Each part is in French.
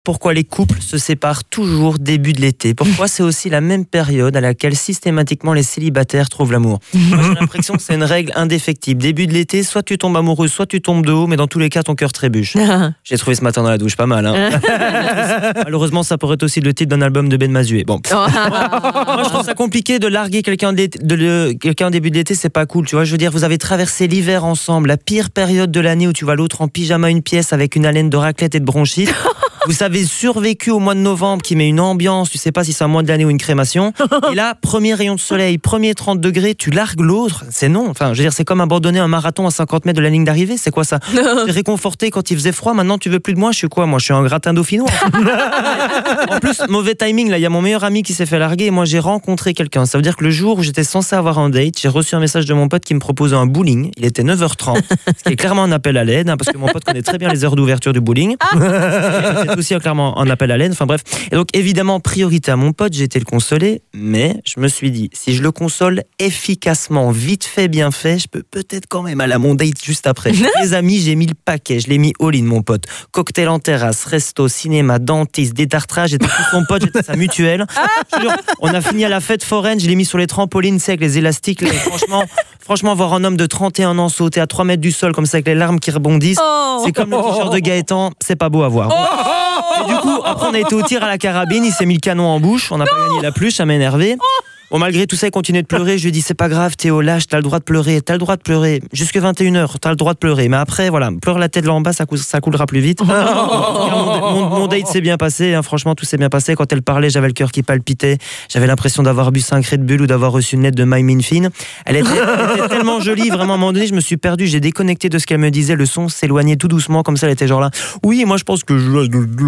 pourquoi les couples se séparent toujours début de l'été. Pourquoi c'est aussi la même période à laquelle systématiquement les célibataires trouvent l'amour. Moi, j'ai l'impression que c'est une règle indéfectible. Début de l'été, soit tu tombes amoureux, soit tu tombes de haut, mais dans tous les cas, ton cœur trébuche. J'ai trouvé ce matin dans la douche, pas mal. Hein. Malheureusement, ça pourrait être aussi le titre d'un album de Ben Mazué. Bon. Moi, je trouve ça compliqué de larguer quelqu'un au début de l'été, c'est pas cool. Tu vois, je veux dire, vous avez traversé l'hiver ensemble, la pire période de l'année où tu vas l'autre en pyjama une pièce avec une haleine de raclette et de bronchite. Vous avez survécu au mois de novembre qui met une ambiance, tu sais pas si c'est un mois de l'année ou une crémation. Et là, premier rayon de soleil, premier 30 degrés, tu largues l'autre. C'est non. Enfin, je veux dire, c'est comme abandonner un marathon à 50 mètres de la ligne d'arrivée. C'est quoi ça? T'es réconforté quand il faisait froid, maintenant tu veux plus de moi. Je suis quoi? Moi, je suis un gratin dauphinois. En plus, mauvais timing, là, il y a mon meilleur ami qui s'est fait larguer et moi j'ai rencontré quelqu'un. Ça veut dire que le jour où j'étais censé avoir un date, j'ai reçu un message de mon pote qui me proposait un bowling. Il était 9h30, ce qui est clairement un appel à l'aide, hein, parce que mon pote connaît très bien les heures d'ouverture du bowling. C'est aussi clairement un appel à l'aide, enfin bref. Et donc évidemment, priorité à mon pote, j'ai été le consoler, mais je me suis dit, si je le console efficacement, vite fait, bien fait, je peux peut-être quand même aller à mon date juste après. Les amis, j'ai mis le paquet, je l'ai mis all-in, mon pote. Cocktail en terrasse, resto, cinéma, dentiste, détartrage, j'étais tout son pote, j'étais sa mutuelle. On a fini à la fête foraine, je l'ai mis sur les trampolines, c'est avec les élastiques. Là, franchement, voir un homme de 31 ans sauter à 3 mètres du sol comme ça avec les larmes qui rebondissent, c'est comme le t-shirt de Gaëtan, c'est pas beau à voir. Et du coup, après on a été au tir à la carabine, il s'est mis le canon en bouche, on n'a pas gagné la pluche, ça m'a énervé. Bon, malgré tout ça, il continuait de pleurer. Je lui ai dit, c'est pas grave, Théo, lâche, t'as le droit de pleurer. Jusque 21h, t'as le droit de pleurer. Mais après, voilà, pleure la tête là en bas, ça coulera plus vite. Mon date s'est bien passé, hein, franchement, tout s'est bien passé. Quand elle parlait, j'avais le cœur qui palpitait. J'avais l'impression d'avoir bu 5 Red Bull ou d'avoir reçu une lettre de My Minfin. Elle était tellement jolie, vraiment, à un moment donné, je me suis perdu, j'ai déconnecté de ce qu'elle me disait. Le son s'éloignait tout doucement, comme ça, elle était genre là. Oui, moi, je pense que je.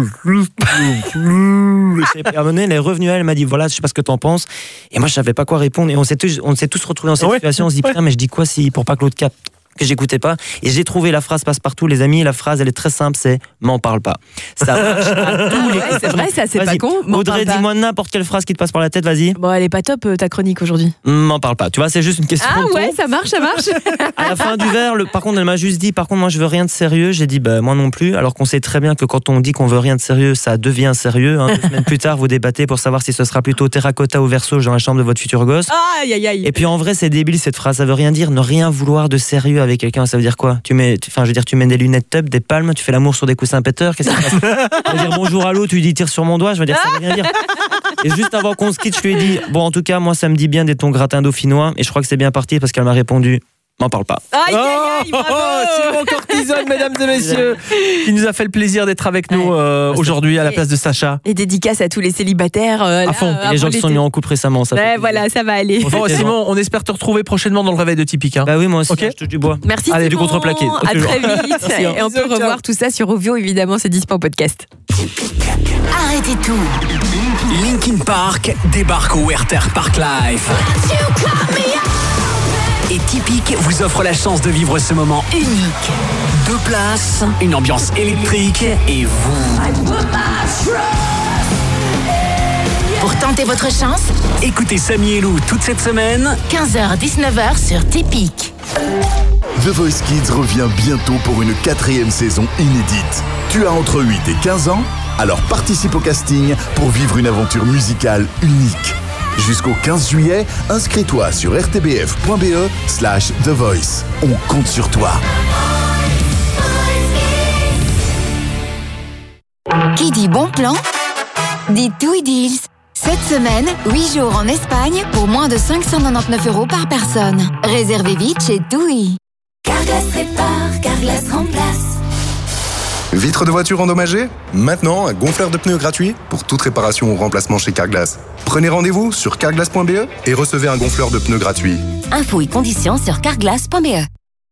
À un moment donné, elle est revenue, elle m'a dit, voilà, je sais pas ce que t'en penses. Et moi, je savais pas quoi répondre et on s'est tous retrouvés dans cette situation. On se dit putain, mais je dis quoi si pour pas que l'autre capte que j'écoutais pas. Et j'ai trouvé la phrase passe-partout, les amis. La phrase, elle est très simple, c'est m'en parle pas. Ça marche à tous les coups. C'est vrai, ça, c'est pas con. Audrey, dis-moi n'importe quelle phrase qui te passe par la tête, vas-y. Bon, elle est pas top ta chronique aujourd'hui. M'en parle pas. Tu vois, c'est juste une question. Ah de ton. ouais, ça marche. À la fin du verre, par contre, elle m'a juste dit, par contre, moi, je veux rien de sérieux. J'ai dit, bah, moi non plus. Alors qu'on sait très bien que quand on dit qu'on veut rien de sérieux, ça devient sérieux. Hein. 2 semaines plus tard, vous débattez pour savoir si ce sera plutôt terracotta ou verso dans la chambre de votre futur gosse. Aïe. Et puis en vrai, c'est débile cette phrase. Ça veut rien dire. Ne rien vouloir de sérieux avec quelqu'un. Ça veut dire quoi? Tu mets des lunettes tub, des palmes, tu fais l'amour sur des coussins péteurs. Qu'est-ce que ça passe? Tu veux dire bonjour à l'autre, tu lui dis tire sur mon doigt. Je veux dire, ça veut rien dire. Et juste avant qu'on se quitte, je lui ai dit bon, en tout cas, moi, ça me dit bien d'être ton gratin dauphinois. Et je crois que c'est bien parti parce qu'elle m'a répondu. M'en parle pas. Aïe, bravo. Simon Cortisone, mesdames et messieurs, qui nous a fait le plaisir d'être avec nous aujourd'hui à la place de Sacha. Et dédicace à tous les célibataires. À fond. Les gens qui sont mis en couple récemment. Ça voilà, ça va aller. Bon, Simon, on espère te retrouver prochainement dans le réveil de Tipeee. Hein. Bah oui, moi aussi, okay. Je touche du bois. Merci. Allez, Simon. du contreplaqué. À très vite. Et on peut revoir tout ça sur Ovio, évidemment, c'est dispo en podcast. Arrêtez tout. Linkin Park débarque au Werther Park Live. Et Tipeee vous offre la chance de vivre ce moment unique. 2 places, une ambiance électrique et vous. Pour tenter votre chance, écoutez Samy et Lou toute cette semaine. 15h-19h sur Tipeee. The Voice Kids revient bientôt pour une 4e saison inédite. Tu as entre 8 et 15 ans, alors participe au casting pour vivre une aventure musicale unique. Jusqu'au 15 juillet, inscris-toi sur rtbf.be/The Voice. On compte sur toi. Qui dit bon plan dit TUI Deals. Cette semaine, 8 jours en Espagne pour moins de 599 € par personne. Réservez vite chez TUI. Carglass répare, Carglass remplace. Vitres de voiture endommagées? Maintenant, un gonfleur de pneus gratuit pour toute réparation ou remplacement chez Carglass. Prenez rendez-vous sur carglass.be et recevez un gonfleur de pneus gratuit. Infos et conditions sur carglass.be.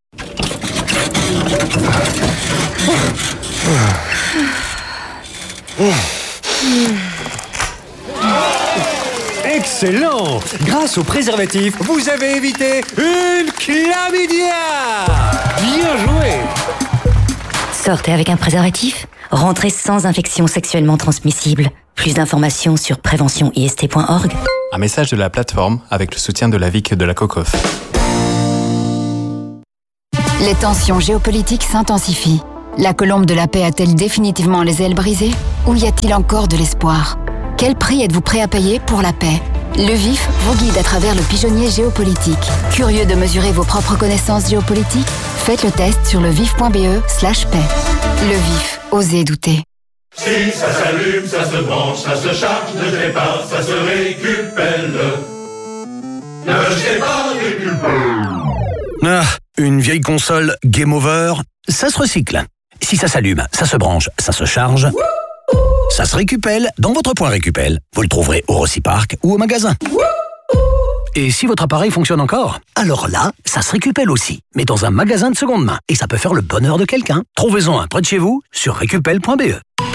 Excellent! Grâce au préservatif, vous avez évité une chlamydia! Bien joué! Sortez avec un préservatif, rentrez sans infection sexuellement transmissible. Plus d'informations sur préventionist.org. Un message de la plateforme avec le soutien de la VIC de la COCOF. Les tensions géopolitiques s'intensifient. La colombe de la paix a-t-elle définitivement les ailes brisées? Ou y a-t-il encore de l'espoir? Quel prix êtes-vous prêt à payer pour la paix? Le VIF vous guide à travers le pigeonnier géopolitique. Curieux de mesurer vos propres connaissances géopolitiques? Faites le test sur levif.be/paix. Le VIF, osez douter. Si ça s'allume, ça se branche, ça se charge, ne jetez pas, ça se récupère. Ne jetez pas, récupère. Ah, une vieille console Game Over, ça se recycle. Si ça s'allume, ça se branche, ça se charge, ça se récupère dans votre point Récupel. Vous le trouverez au Rocipark ou au magasin. Et si votre appareil fonctionne encore, alors là, ça se récupère aussi, mais dans un magasin de seconde main. Et ça peut faire le bonheur de quelqu'un. Trouvez-en un près de chez vous sur récupel.be.